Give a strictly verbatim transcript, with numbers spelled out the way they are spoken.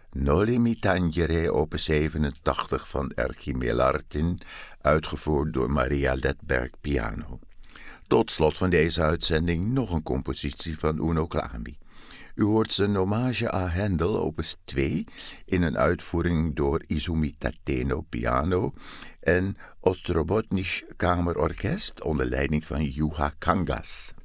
Noli mi tangere opus zevenentachtig van Erkki Melartin, uitgevoerd door Maria Ledberg piano. Tot slot van deze uitzending nog een compositie van Uno Clami. U hoort zijn hommage aan Handel opus twee in een uitvoering door Izumi Tateno piano en Ostrobotnisch Kamerorkest onder leiding van Juha Kangas.